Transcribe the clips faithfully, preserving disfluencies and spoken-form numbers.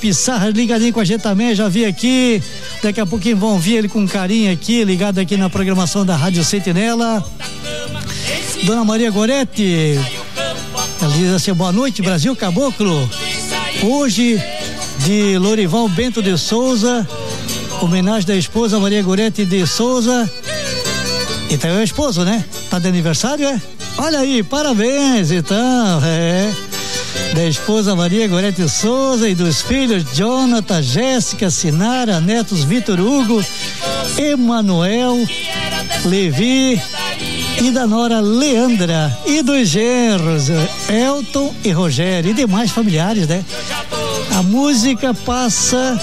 Pissarra ligadinho com a gente também, já vi aqui. Daqui a pouquinho vão vir ele com carinho aqui, ligado aqui na programação da Rádio Sentinela. Dona Maria Goretti, ela diz assim: boa noite, Brasil Caboclo. Hoje, de Lorival Bento de Souza, homenagem da esposa Maria Goretti de Souza. Então é o esposo, né? Tá de aniversário, é? Olha aí, parabéns, então, é. Da esposa Maria Goretti Souza e dos filhos Jonathan, Jéssica, Sinara, netos Vitor Hugo, Emanuel, Levi e da nora Leandra, e dos genros Elton e Rogério e demais familiares, né? A música passa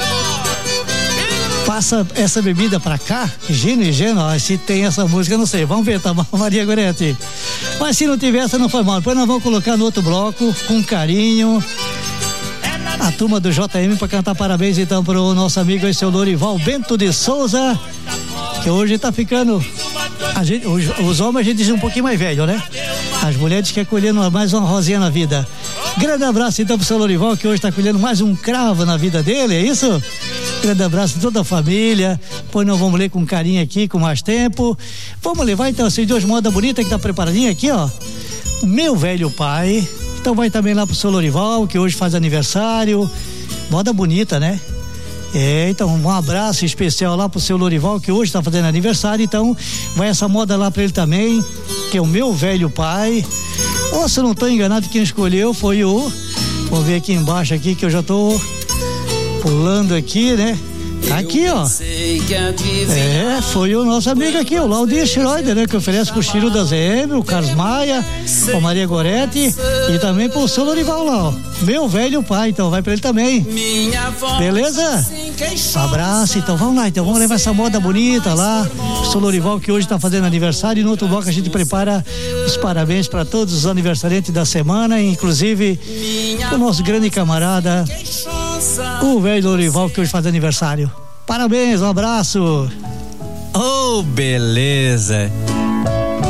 passa essa bebida pra cá, Gino e Geno, ó, se tem essa música, não sei, vamos ver, tá bom, Maria Goretti? Mas se não tiver, essa não foi mal, depois nós vamos colocar no outro bloco, com carinho, a turma do J M pra cantar parabéns então pro nosso amigo, esse é o Lorival Bento de Souza, que hoje tá ficando, a gente, os, os homens a gente diz um pouquinho mais velho, né? As mulheres querem colher mais uma rosinha na vida. Grande abraço então pro seu Lorival, que hoje tá colhendo mais um cravo na vida dele, é isso? Grande abraço a toda a família. Pois nós vamos ler com carinho aqui, com mais tempo. Vamos levar então essas duas modas bonitas que tá preparadinha aqui, ó. Meu velho pai. Então vai também lá pro seu Lorival, que hoje faz aniversário. Moda bonita, né? É, então um abraço especial lá pro seu Lorival, que hoje tá fazendo aniversário. Então vai essa moda lá pra ele também, que é o meu velho pai. Ou se eu não tô enganado, quem escolheu foi o, vou ver aqui embaixo aqui, que eu já tô pulando aqui, né? Tá aqui, ó. É, foi o nosso amigo aqui, o Laudir Schroeder, né? Que oferece pro Chiro da Z M, o Carlos Maia, a Maria Goretti e também pro seu Lorival lá, ó. Meu velho pai, então vai pra ele também. Beleza? Um abraço, então vamos lá, então vamos levar essa moda bonita lá. O seu Lorival, que hoje tá fazendo aniversário, e no outro bloco a gente prepara os parabéns para todos os aniversariantes da semana, inclusive o nosso grande camarada, o velho Lorival, que hoje faz aniversário. Parabéns, um abraço. Oh, beleza.